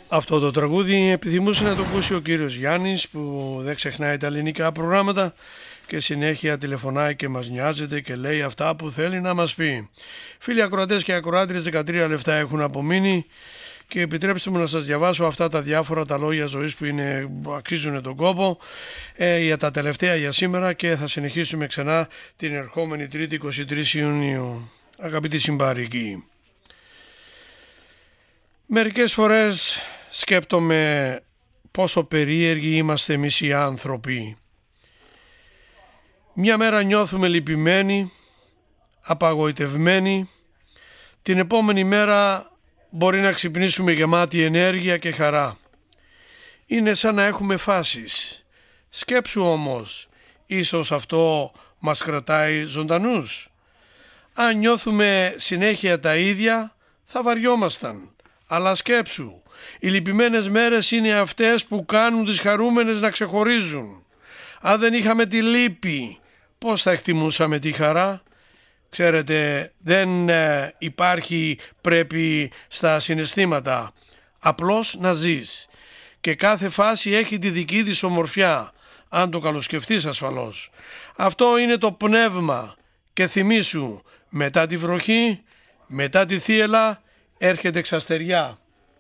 Αυτό το τραγούδι επιθυμούσε να το ακούσει ο κύριος Γιάννης, που δεν ξεχνάει τα ελληνικά προγράμματα και συνέχεια τηλεφωνάει και μας νοιάζεται και λέει αυτά που θέλει να μας πει. Φίλοι ακροατές και ακροάτριες, 13 λεπτά έχουν απομείνει και επιτρέψτε μου να σας διαβάσω αυτά τα διάφορα τα λόγια ζωής που αξίζουν τον κόπο για τα τελευταία για σήμερα, και θα συνεχίσουμε ξανά την ερχόμενη Τρίτη 23 Ιουνίου. Αγαπητοί συμπάρικοι, μερικές φορές σκέπτομαι πόσο περίεργοι είμαστε εμείς οι άνθρωποι. Μια μέρα νιώθουμε λυπημένοι, απαγοητευμένοι, την επόμενη μέρα μπορεί να ξυπνήσουμε γεμάτοι ενέργεια και χαρά. Είναι σαν να έχουμε φάσεις. Σκέψου όμως, ίσως αυτό μας κρατάει ζωντανούς. Αν νιώθουμε συνέχεια τα ίδια, θα βαριόμασταν. Αλλά σκέψου, οι λυπημένες μέρες είναι αυτές που κάνουν τις χαρούμενες να ξεχωρίζουν. Αν δεν είχαμε τη λύπη, πώς θα εκτιμούσαμε τη χαρά? Ξέρετε, δεν υπάρχει πρέπει στα συναισθήματα, απλώς να ζεις. Και κάθε φάση έχει τη δική της ομορφιά, αν το καλοσκεφτείς ασφαλώς. Αυτό είναι το πνεύμα. Και θυμήσου, μετά τη βροχή, μετά τη θύελλα, έρχεται ξαστεριά.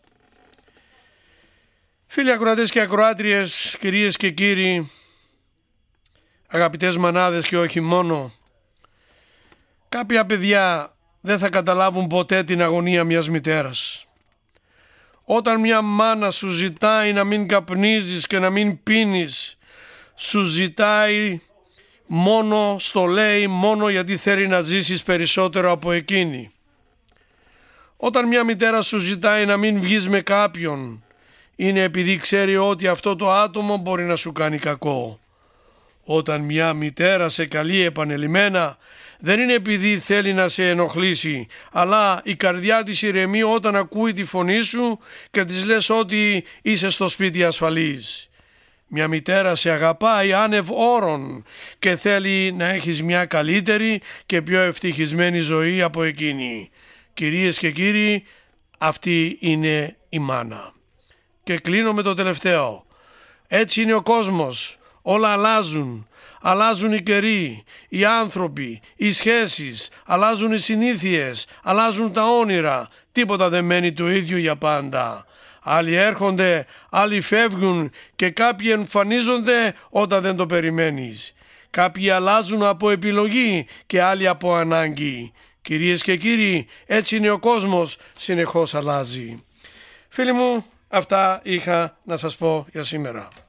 Φίλοι ακροατές και ακροάτριες, κυρίες και κύριοι, αγαπητές μανάδες και όχι μόνο, κάποια παιδιά δεν θα καταλάβουν ποτέ την αγωνία μιας μητέρας. Όταν μια μάνα σου ζητάει να μην καπνίζεις και να μην πίνεις, σου ζητάει μόνο, στο λέει μόνο γιατί θέλει να ζήσεις περισσότερο από εκείνη. Όταν μια μητέρα σου ζητάει να μην βγεις με κάποιον, είναι επειδή ξέρει ότι αυτό το άτομο μπορεί να σου κάνει κακό. Όταν μια μητέρα σε καλεί επανελειμμένα, δεν είναι επειδή θέλει να σε ενοχλήσει, αλλά η καρδιά της ηρεμεί όταν ακούει τη φωνή σου και της λες ότι είσαι στο σπίτι ασφαλής. Μια μητέρα σε αγαπάει άνευ όρων και θέλει να έχεις μια καλύτερη και πιο ευτυχισμένη ζωή από εκείνη. Κυρίες και κύριοι, αυτή είναι η μάνα. Και κλείνω με το τελευταίο. Έτσι είναι ο κόσμος. Όλα αλλάζουν. Αλλάζουν οι καιροί, οι άνθρωποι, οι σχέσεις, αλλάζουν οι συνήθειες, αλλάζουν τα όνειρα. Τίποτα δεν μένει το ίδιο για πάντα. Άλλοι έρχονται, άλλοι φεύγουν και κάποιοι εμφανίζονται όταν δεν το περιμένεις. Κάποιοι αλλάζουν από επιλογή και άλλοι από ανάγκη. Κυρίες και κύριοι, έτσι είναι ο κόσμος, συνεχώς αλλάζει. Φίλοι μου, αυτά είχα να σας πω για σήμερα.